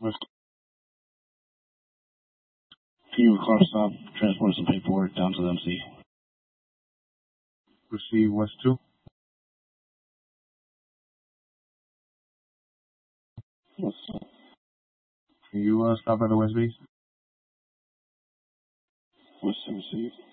Can you car stop transport some paperwork down to the MC? Receive West 2. Yes. Can you stop at the West base? What's received?